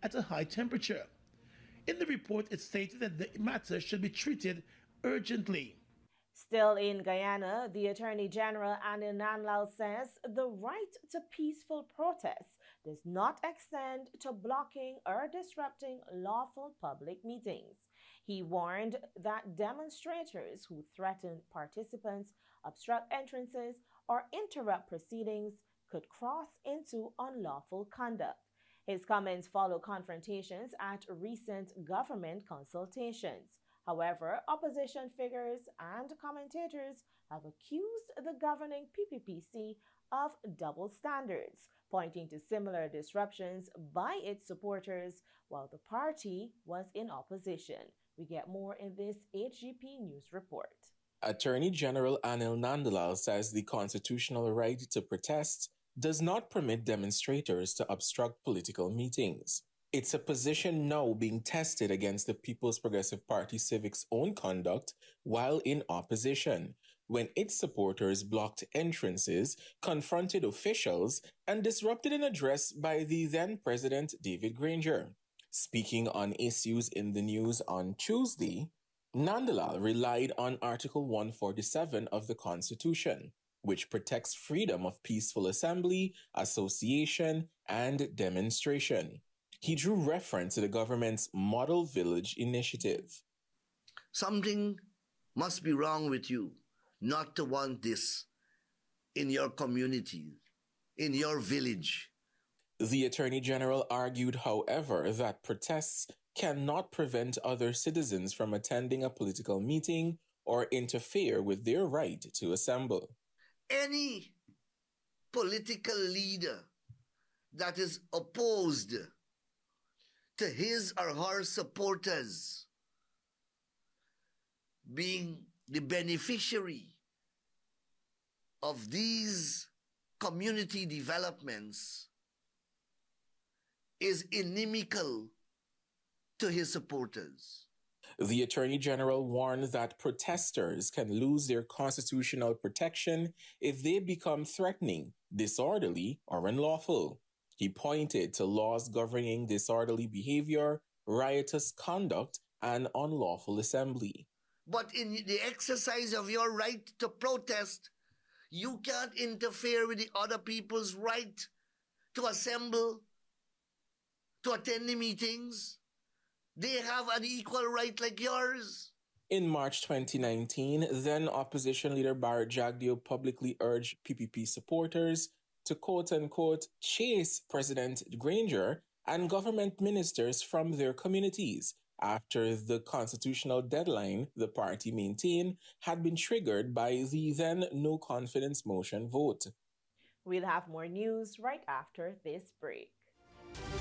at a high temperature. In the report, it stated that the matter should be treated urgently. Still in Guyana, the Attorney General Anil Nanlao says the right to peaceful protests does not extend to blocking or disrupting lawful public meetings. He warned that demonstrators who threaten participants, obstruct entrances, or interrupt proceedings could cross into unlawful conduct. His comments follow confrontations at recent government consultations. However, opposition figures and commentators have accused the governing PPPC of double standards, pointing to similar disruptions by its supporters while the party was in opposition. We get more in this HGP News report. Attorney General Anil Nandlal says the constitutional right to protest does not permit demonstrators to obstruct political meetings. It's a position now being tested against the People's Progressive Party Civic's own conduct while in opposition, when its supporters blocked entrances, confronted officials, and disrupted an address by the then President David Granger. Speaking on issues in the news on Tuesday, Nandlal relied on Article 147 of the Constitution, which protects freedom of peaceful assembly, association, and demonstration. He drew reference to the government's Model Village initiative. Something must be wrong with you not to want this in your community, in your village. The Attorney General argued, however, that protests cannot prevent other citizens from attending a political meeting or interfere with their right to assemble. Any political leader that is opposed to his or her supporters being the beneficiary of these community developments is inimical to his supporters. The Attorney General warned that protesters can lose their constitutional protection if they become threatening, disorderly, or unlawful. He pointed to laws governing disorderly behavior, riotous conduct, and unlawful assembly. But in the exercise of your right to protest, you can't interfere with the other people's right to assemble, to attend the meetings. They have an equal right like yours. In March 2019, then opposition leader Bharat Jagdeo publicly urged PPP supporters to quote-unquote chase President Granger and government ministers from their communities after the constitutional deadline the party maintained had been triggered by the then no-confidence motion vote. We'll have more news right after this break.